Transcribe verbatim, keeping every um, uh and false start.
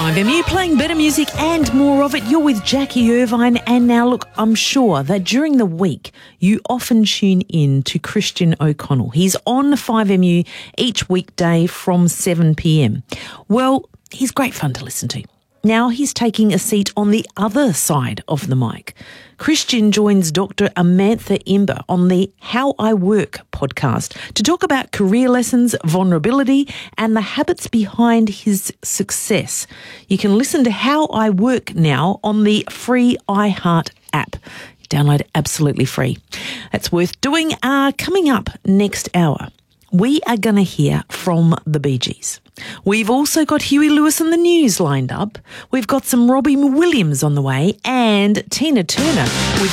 five M U, playing better music and more of it. You're with Jackie Irvine. And now, look, I'm sure that during the week you often tune in to Christian O'Connell. He's on five M U each weekday from seven p.m. Well, he's great fun to listen to. Now he's taking a seat on the other side of the mic. Christian joins Doctor Amantha Imber on the How I Work podcast to talk about career lessons, vulnerability, and the habits behind his success. You can listen to How I Work now on the free iHeart app. Download it absolutely free. That's worth doing. Uh, coming up next hour, we are going to hear from the Bee Gees. We've also got Huey Lewis and the News lined up. We've got some Robbie Williams on the way and Tina Turner with